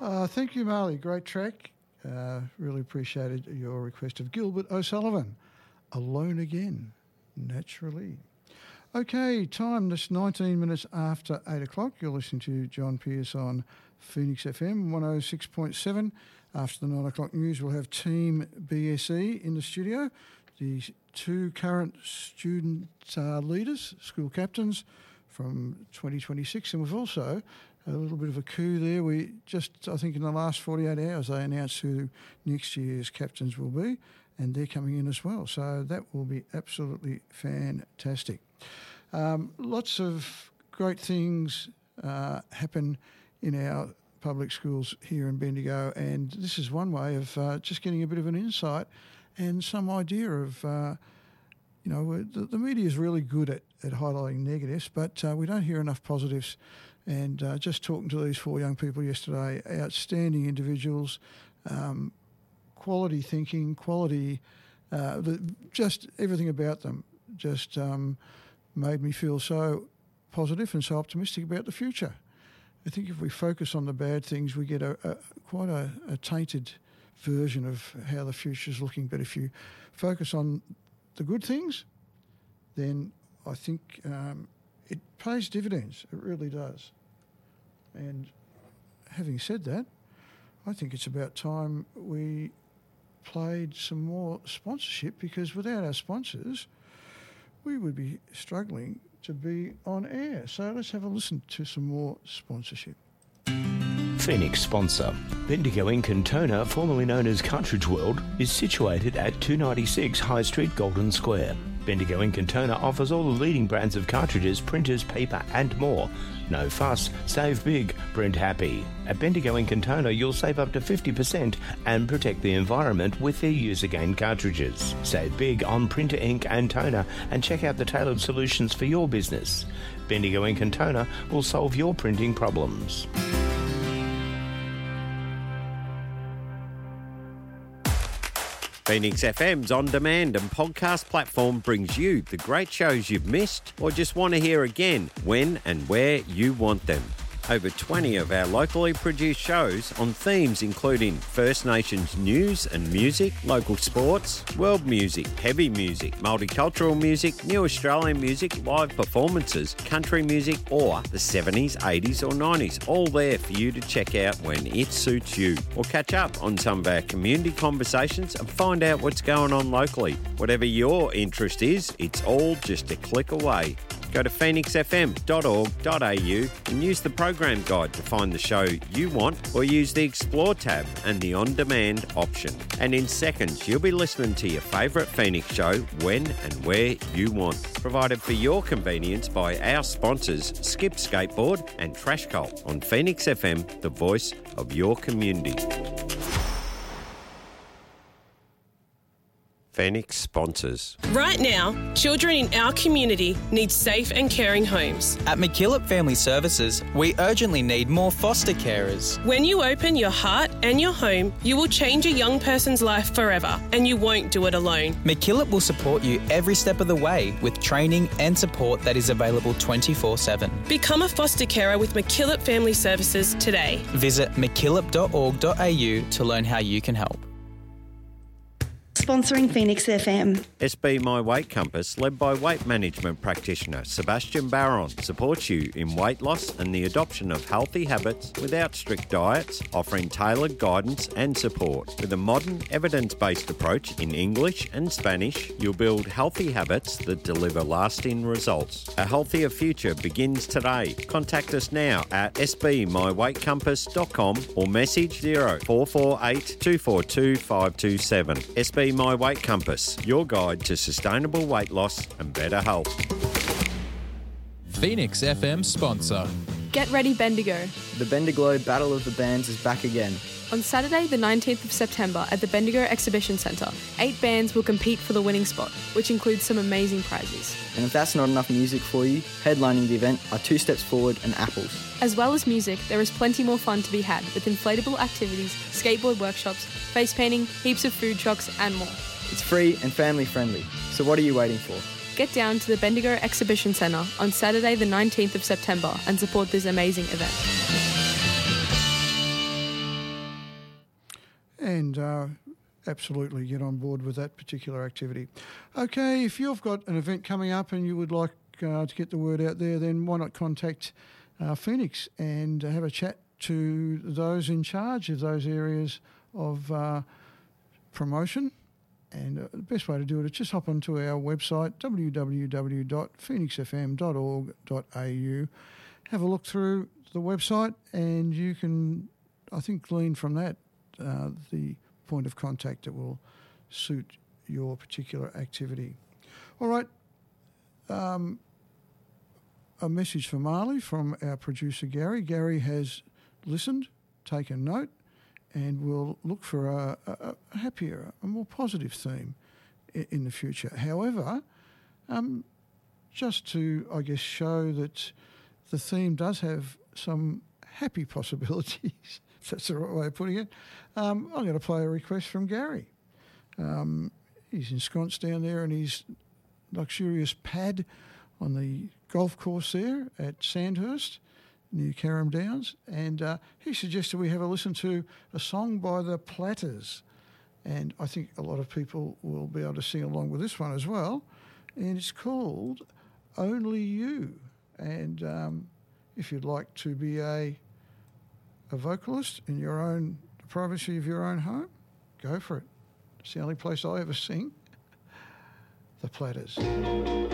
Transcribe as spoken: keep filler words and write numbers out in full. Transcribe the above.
Uh, thank you, Marley. Great track. Uh, really appreciated your request of Gilbert O'Sullivan. Alone Again, naturally. Okay, time, this nineteen minutes after eight o'clock. You're listening to John Pierce on Phoenix F M one oh six point seven. After the nine o'clock news, we'll have Team B S E in the studio. The two current student uh, leaders, school captains from twenty twenty-six. And we've also a little bit of a coup there. We just, I think in the last forty-eight hours, they announced who next year's captains will be, and they're coming in as well. So that will be absolutely fantastic. Um, lots of great things uh, happen in our public schools here in Bendigo, and this is one way of uh, just getting a bit of an insight and some idea of, uh, you know, the, the media is really good at, at highlighting negatives, but uh, we don't hear enough positives. And uh, just talking to these four young people yesterday, outstanding individuals, um, quality thinking, quality, uh, the, just everything about them just um, made me feel so positive and so optimistic about the future. I think if we focus on the bad things, we get a, a quite a, a tainted version of how the future is looking. But if you focus on the good things, then I think um, it pays dividends. It really does. And having said that, I think it's about time we played some more sponsorship, because without our sponsors, we would be struggling to be on air. So let's have a listen to some more sponsorship. Phoenix sponsor. Bendigo Ink and Toner, formerly known as Cartridge World, is situated at two ninety-six High Street, Golden Square. Bendigo Ink and Toner offers all the leading brands of cartridges, printers, paper and more. No fuss, save big, print happy. At Bendigo Ink and Toner, you'll save up to fifty percent and protect the environment with their use-again cartridges. Save big on printer ink and toner and check out the tailored solutions for your business. Bendigo Ink and Toner will solve your printing problems. Phoenix F M's on-demand and podcast platform brings you the great shows you've missed or just want to hear again when and where you want them. Over twenty of our locally produced shows on themes including First Nations news and music, local sports, world music, heavy music, multicultural music, new Australian music, live performances, country music or the seventies, eighties or nineties, all there for you to check out when it suits you. Or catch up on some of our community conversations and find out what's going on locally. Whatever your interest is, it's all just a click away. Go to phoenix f m dot org dot a u and use the program guide to find the show you want, or use the Explore tab and the On-Demand option. And in seconds, you'll be listening to your favourite Phoenix show when and where you want. Provided for your convenience by our sponsors, Skip Skateboard and Trash Cult on Phoenix F M, the voice of your community. Phoenix sponsors. Right now, children in our community need safe and caring homes. At McKillop Family Services, we urgently need more foster carers. When you open your heart and your home, you will change a young person's life forever, and you won't do it alone. McKillop will support you every step of the way with training and support that is available twenty-four seven. Become a foster carer with McKillop Family Services today. Visit mckillop dot org dot a u to learn how you can help. Sponsoring Phoenix F M. S B My Weight Compass, led by weight management practitioner Sebastian Barron, supports you in weight loss and the adoption of healthy habits without strict diets, offering tailored guidance and support. With a modern, evidence-based approach in English and Spanish, you'll build healthy habits that deliver lasting results. A healthier future begins today. Contact us now at s b my weight compass dot com or message zero four four eight two four two five two seven. S B My Weight Compass, your guide to sustainable weight loss and better health. Phoenix F M sponsor. Get ready, Bendigo. The Bendigo Battle of the Bands is back again. On Saturday, the nineteenth of September at the Bendigo Exhibition Centre, eight bands will compete for the winning spot, which includes some amazing prizes. And if that's not enough music for you, headlining the event are Two Steps Forward and Apples. As well as music, there is plenty more fun to be had with inflatable activities, skateboard workshops, face painting, heaps of food trucks and more. It's free and family friendly, so what are you waiting for? Get down to the Bendigo Exhibition Centre on Saturday the nineteenth of September and support this amazing event. band, uh, absolutely get on board with that particular activity. Okay, if you've got an event coming up and you would like uh, to get the word out there, then why not contact uh, Phoenix and have a chat to those in charge of those areas of uh, promotion. And uh, the best way to do it is just hop onto our website, w w w dot phoenix f m dot org dot a u. Have a look through the website and you can, I think, glean from that uh, the point of contact that will suit your particular activity. All right, um, a message for Marley from our producer Gary. Gary has listened, taken note, and we'll look for a, a, a happier, a more positive theme in, in the future. However, um, just to, I guess, show that the theme does have some happy possibilities, if that's the right way of putting it, um, I'm going to play a request from Gary. Um, he's ensconced down there in his luxurious pad on the golf course there at Sandhurst near Carrum Downs, and uh, he suggested we have a listen to a song by the Platters, and I think a lot of people will be able to sing along with this one as well, and it's called Only You. And um, if you'd like to be a a vocalist in your own the privacy of your own home, go for it. It's the only place I ever sing. The Platters.